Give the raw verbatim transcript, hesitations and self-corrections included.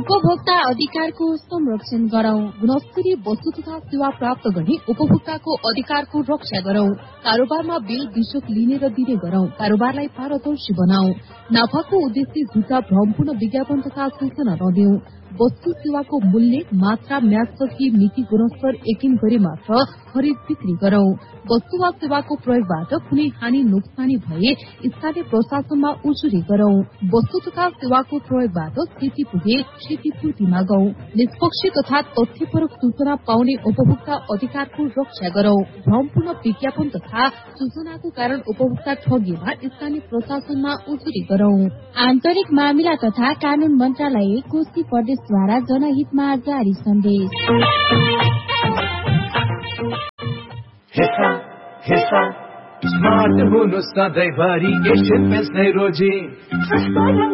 उपभोक्ता अधिकारको संरक्षण गरौं। गुणस्तरीय वस्तु तथा सेवा प्राप्त गर्ने उपभोक्ताको अधिकारको रक्षा गरौं। कारोबारमा बिल विशोक लिने र दिने गरौं। कारोबारलाई पारदर्शी बनाऊ। नाफाको उद्देश्य झुटा भ्रमपूर्ण विज्ञापन तथा सूचना नदेऊ। वस्तु सेवाको मूल्य मात्रा म्यादपछि मिति गुणस्तर यकिन गरी मात्र खरिद बिक्री गरौं। वस्तु वा सेवाको प्रयोगबाट कुनै हानि नोक्सानी भए स्थानीय प्रशासनमा उजुरी गरौं। वस्तु तथा सेवाको प्रयोगबाट क्षति पुगे क्षतिपूर्ति मागौं। निष्पक्ष तथा तथ्यपरक सूचना पाउने उपभोक्ता अधिकारको रक्षा गरौं। भ्रमपूर्ण विज्ञापन तथा सूचनाको कारण उपभोक्ता ठगिएमा स्थानीय प्रशासनमा उजुरी गरौं। आन्तरिक मामिला तथा कानून मन्त्रालय कोशी प्रदेशद्वारा जनहितमा जारी सन्देश। Hissa, hissa, smart हुनु सधैँभरि एसियन पेन्ट्स नै रोजी।